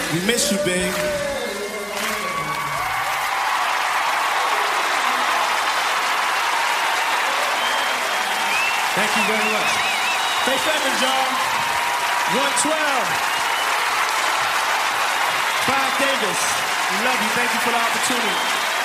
We miss you, babe. Thank you very much. Faith Evans, y'all. 112. Clive Davis. We love you. Thank you for the opportunity.